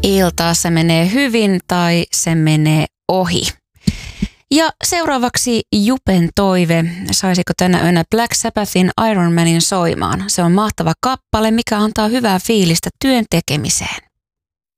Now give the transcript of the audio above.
iltaa, se menee hyvin tai se menee ohi. Ja seuraavaksi Jupen toive, saisiko tänä yönä Black Sabbathin Iron Manin soimaan. Se on mahtava kappale, mikä antaa hyvää fiilistä työn tekemiseen.